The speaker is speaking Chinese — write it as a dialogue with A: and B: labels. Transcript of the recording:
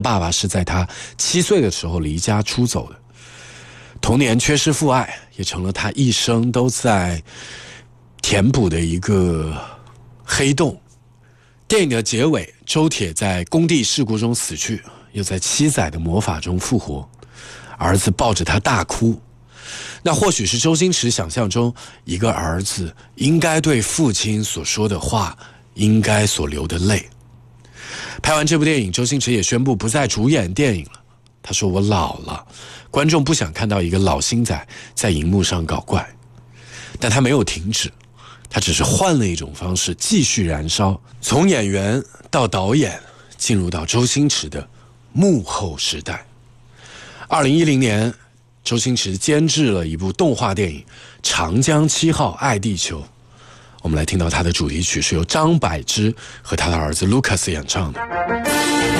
A: 爸爸是在他7岁的时候离家出走的，童年缺失父爱，也成了他一生都在填补的一个黑洞。电影的结尾，周铁在工地事故中死去，又在7载的魔法中复活，儿子抱着他大哭。那或许是周星驰想象中一个儿子应该对父亲所说的话，应该所流的泪。拍完这部电影，周星驰也宣布不再主演电影了。他说：“我老了，观众不想看到一个老星仔在荧幕上搞怪。”但他没有停止，他只是换了一种方式继续燃烧，从演员到导演，进入到周星驰的幕后时代。2010年，周星驰监制了一部动画电影《长江7号爱地球》，我们来听到他的主题曲是由张柏芝和他的儿子 Lucas 演唱的。